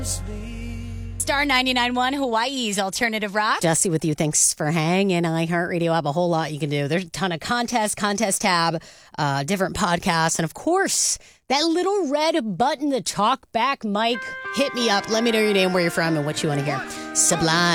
Star 99.1 Hawaii's Alternative Rock. Jesse with you. Thanks for hanging. iHeartRadio have a whole lot you can do. There's a ton of contest tab, different podcasts, and of course, that little red button, the talk back mic. Hit me up. Let me know your name, where you're from, and what you want to hear. Sublime.